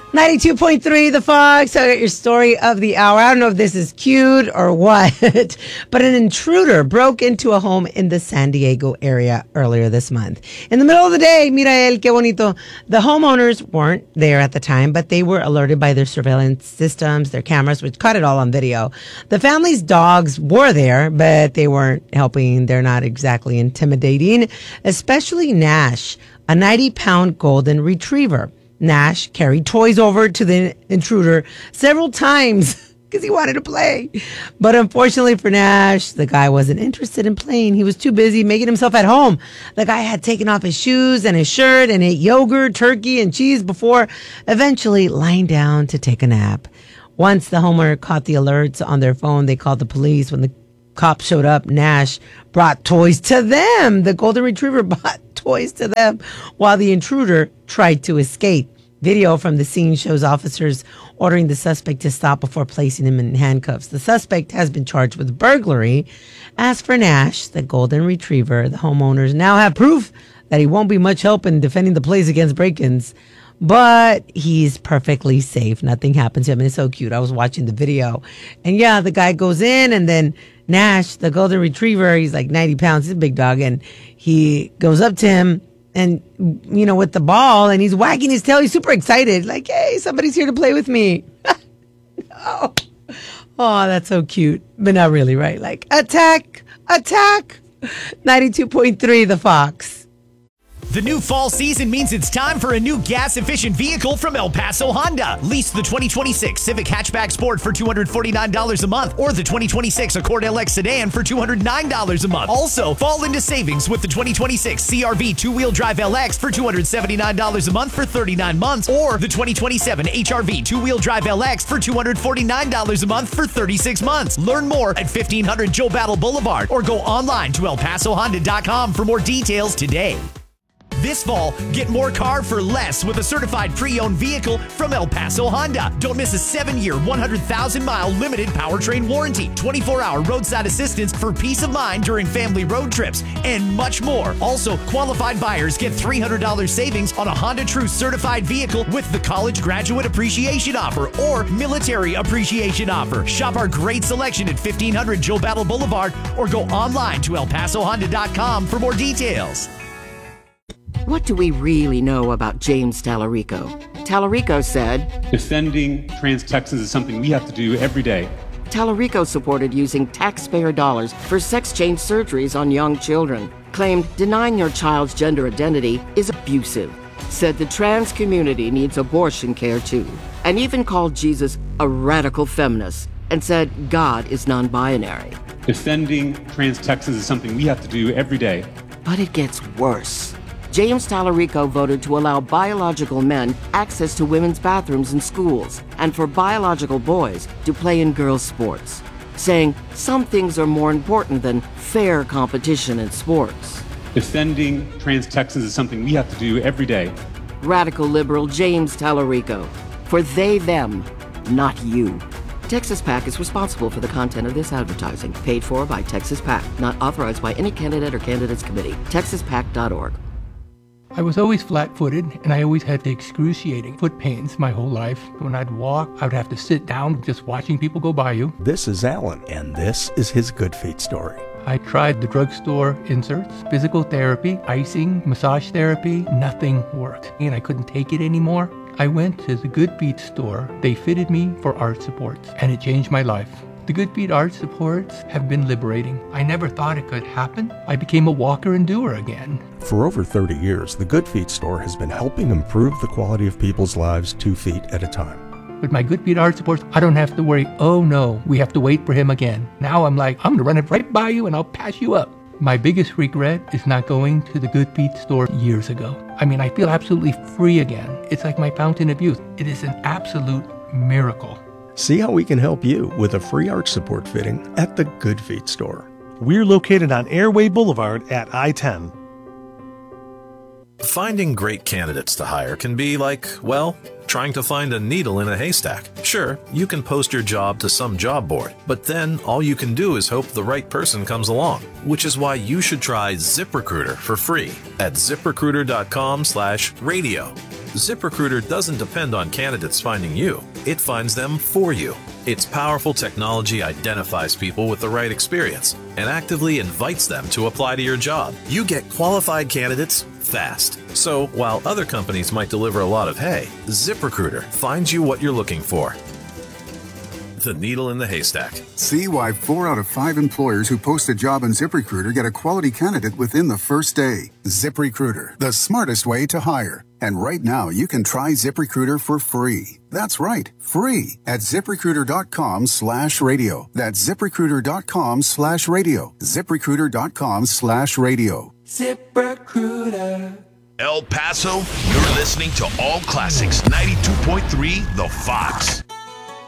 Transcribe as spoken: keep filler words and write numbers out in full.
ninety-two point three The Fox. I got your story of the hour. I don't know if this is cute or what, but an intruder broke into a home in the San Diego area earlier this month. In the middle of the day, mira el que bonito. The homeowners weren't there at the time, but they were alerted by their surveillance systems, their cameras, which caught it all on video. The family's dogs were there, but they weren't helping. They're not exactly intimidating, especially Nash, a ninety-pound golden retriever. Nash carried toys over to the intruder several times because he wanted to play. But unfortunately for Nash, the guy wasn't interested in playing. He was too busy making himself at home. The guy had taken off his shoes and his shirt and ate yogurt, turkey, and cheese before eventually lying down to take a nap. Once the homeowner caught the alerts on their phone, they called the police. When the cops showed up, Nash brought toys to them. The golden retriever brought toys to them while the intruder tried to escape. Video from the scene shows officers ordering the suspect to stop before placing him in handcuffs. The suspect has been charged with burglary. As for Nash, the golden retriever, the homeowners now have proof that he won't be much help in defending the place against break-ins, but he's perfectly safe. Nothing happens to him. And it's so cute. I was watching the video, and yeah, the guy goes in, and then Nash, the golden retriever, he's like ninety pounds. He's a big dog, and he goes up to him and, you know, with the ball, and he's wagging his tail. He's super excited. Like, hey, somebody's here to play with me. oh. oh, that's so cute. But not really, right? Like, attack, attack. ninety-two point three The Fox. The new fall season means it's time for a new gas-efficient vehicle from El Paso Honda. Lease the twenty twenty-six Civic Hatchback Sport for two hundred forty-nine dollars a month or the twenty twenty-six Accord L X Sedan for two hundred nine dollars a month. Also, fall into savings with the twenty twenty-six C R V two-wheel drive L X for two hundred seventy-nine dollars a month for thirty-nine months or the twenty twenty-seven H R V two-wheel drive L X for two hundred forty-nine dollars a month for thirty-six months. Learn more at fifteen hundred Joe Battle Boulevard or go online to el paso honda dot com for more details today. This fall, get more car for less with a certified pre-owned vehicle from El Paso Honda. Don't miss a seven-year, one hundred thousand mile limited powertrain warranty, twenty-four hour roadside assistance for peace of mind during family road trips, and much more. Also, qualified buyers get three hundred dollars savings on a Honda True certified vehicle with the College Graduate Appreciation Offer or Military Appreciation Offer. Shop our great selection at fifteen hundred Joe Battle Boulevard or go online to el paso honda dot com for more details. What do we really know about James Tallarico? Tallarico said, defending trans Texans is something we have to do every day. Tallarico supported using taxpayer dollars for sex change surgeries on young children. Claimed denying your child's gender identity is abusive. Said the trans community needs abortion care too. And even called Jesus a radical feminist and said God is non-binary. Defending trans Texans is something we have to do every day. But it gets worse. James Tallarico voted to allow biological men access to women's bathrooms in schools and for biological boys to play in girls' sports, saying some things are more important than fair competition in sports. Defending trans Texans is something we have to do every day. Radical liberal James Tallarico. For they, them, not you. Texas PAC is responsible for the content of this advertising, paid for by Texas PAC, not authorized by any candidate or candidates committee. texas pac dot org. I was always flat-footed, and I always had the excruciating foot pains my whole life. When I'd walk, I would have to sit down just watching people go by you. This is Alan, and this is his Good Feet story. I tried the drugstore inserts, physical therapy, icing, massage therapy. Nothing worked, and I couldn't take it anymore. I went to the Good Feet store. They fitted me for arch supports, and it changed my life. The Good Feet arch supports have been liberating. I never thought it could happen. I became a walker and doer again. For over thirty years, the Good Feet store has been helping improve the quality of people's lives two feet at a time. With my Good Feet arch supports, I don't have to worry, oh no, we have to wait for him again. Now I'm like, I'm gonna run it right by you and I'll pass you up. My biggest regret is not going to the Good Feet store years ago. I mean, I feel absolutely free again. It's like my fountain of youth. It is an absolute miracle. See how we can help you with a free arch support fitting at the Good Feet store. We're located on Airway Boulevard at I ten. Finding great candidates to hire can be like, well, trying to find a needle in a haystack. Sure, you can post your job to some job board, but then all you can do is hope the right person comes along, which is why you should try ZipRecruiter for free at zip recruiter dot com slash radio. ZipRecruiter doesn't depend on candidates finding you. It finds them for you. Its powerful technology identifies people with the right experience and actively invites them to apply to your job. You get qualified candidates fast. So while other companies might deliver a lot of hay, ZipRecruiter finds you what you're looking for. The needle in the haystack. See why four out of five employers who post a job on ZipRecruiter get a quality candidate within the first day. ZipRecruiter, the smartest way to hire. And right now, you can try ZipRecruiter for free. That's right, free at ZipRecruiter.com slash radio. That's ZipRecruiter.com slash radio. ZipRecruiter.com slash radio. ZipRecruiter. El Paso, you're listening to All Classics ninety-two point three The Fox.